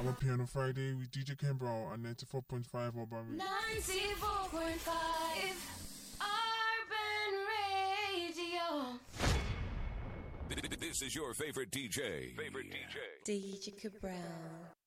I'm up here on a Friday with DJ Kembro on 94.5 Urban Radio. 94.5 Urban Radio. This is your favorite DJ. DJ Cabral.